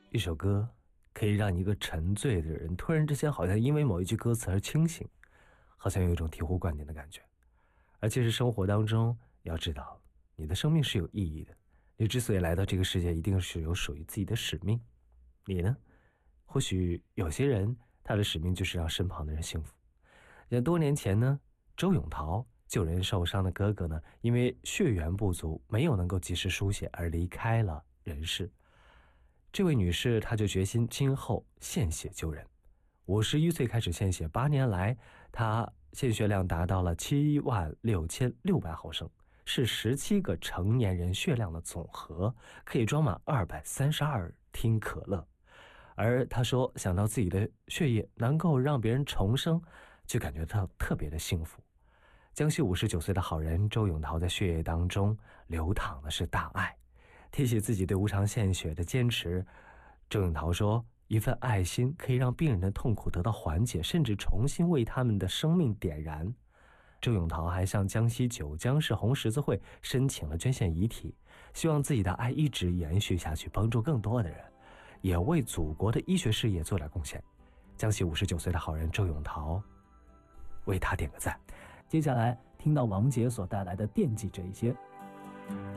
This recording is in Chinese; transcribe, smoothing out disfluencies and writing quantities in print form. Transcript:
一首歌可以让一个沉醉的人突然之间好像因为某一句歌词而清醒，好像有一种醍醐灌顶的感觉。而其实生活当中要知道，你的生命是有意义的，你之所以来到这个世界，一定是有属于自己的使命。你呢？或许有些人他的使命就是让身旁的人幸福。像多年前呢，周永桃救人受伤的哥哥呢，因为血缘不足，没有能够及时输血而离开了人世。这位女士她就决心今后献血救人。51岁开始献血，8年来她献血量达到了76600毫升，是17个成年人血量的总和，可以装满232听可乐。而她说，想到自己的血液能够让别人重生，就感觉到特别的幸福。江西59岁的好人周永桃在血液当中流淌的是大爱。提起自己对无偿献血的坚持，周永桃说，一份爱心可以让病人的痛苦得到缓解，甚至重新为他们的生命点燃。周永桃还向江西九江市红十字会申请了捐献遗体，希望自己的爱一直延续下去，帮助更多的人，也为祖国的医学事业做点贡献。江西59岁的好人周永桃，为他点个赞。 接下来听到王杰所带来的惦记这一些。